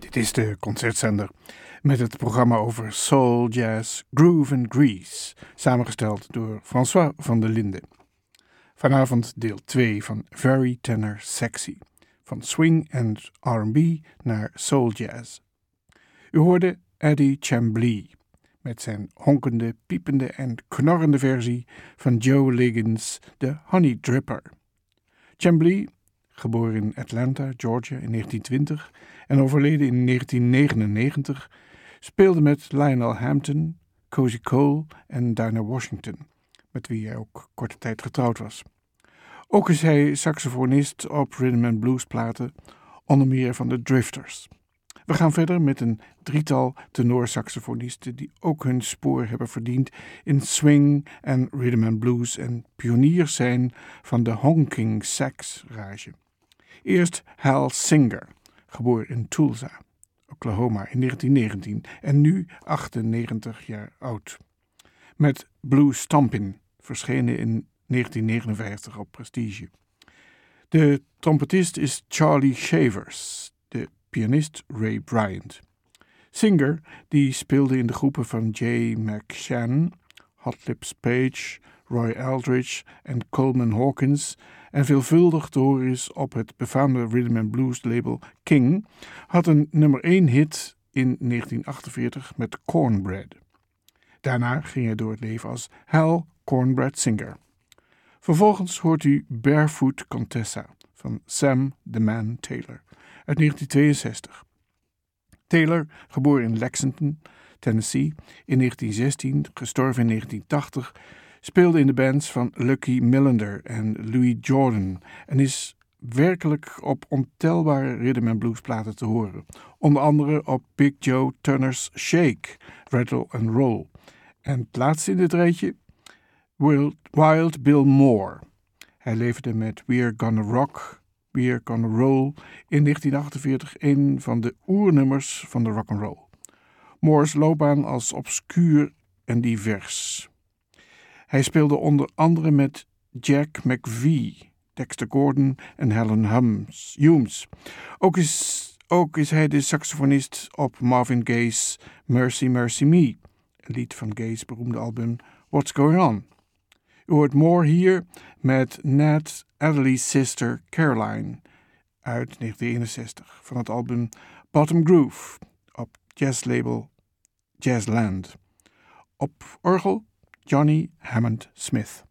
Dit is de concertzender met het programma over soul, jazz, groove en grease, samengesteld door François van der Linden. Vanavond deel 2 van Very Tenor Sexy, van swing en R&B naar soul jazz. U hoorde Eddie Chamblee met zijn honkende, piepende en knorrende versie van Joe Liggins' The Honey Dripper. Chamblee, geboren in Atlanta, Georgia in 1920 en overleden in 1999, speelde met Lionel Hampton, Cozy Cole en Dinah Washington, met wie hij ook korte tijd getrouwd was. Ook is hij saxofonist op rhythm and blues platen, onder meer van de Drifters. We gaan verder met een drietal tenorsaxofonisten die ook hun spoor hebben verdiend in swing en rhythm and blues en pioniers zijn van de honking sax rage. Eerst Hal Singer, geboren in Tulsa, Oklahoma in 1919 en nu 98 jaar oud. Met Blue Stompin', verschenen in 1959 op Prestige. De trompetist is Charlie Shavers, de pianist Ray Bryant. Singer, die speelde in de groepen van Jay McShann, Hot Lips Page, Roy Eldridge en Coleman Hawkins en veelvuldig te horen is op het befaamde rhythm and blues label King, had een nummer 1 hit in 1948 met Cornbread. Daarna ging hij door het leven als Hal Cornbread Singer. Vervolgens hoort u Barefoot Contessa van Sam the Man Taylor uit 1962. Taylor, geboren in Lexington, Tennessee in 1916, gestorven in 1980, speelde in de bands van Lucky Millinder en Louis Jordan en is werkelijk op ontelbare rhythm and blues platen te horen. Onder andere op Big Joe Turner's Shake, Rattle and Roll. En het laatste in dit rijtje, Wild Bill Moore. Hij leverde met We're Gonna Rock, We're Gonna Roll in 1948 een van de oernummers van de rock'n'roll. Moore's loopbaan als obscuur en divers. Hij speelde onder andere met Jack McVie, Dexter Gordon en Helen Humes. Ook is hij de saxofonist op Marvin Gaye's Mercy Mercy Me, een lied van Gaye's beroemde album What's Going On. U hoort Moore hier met Nat Adderley's Sister Caroline uit 1961 van het album Bottom Groove op jazzlabel Jazzland. Op orgel Johnny Hammond Smith.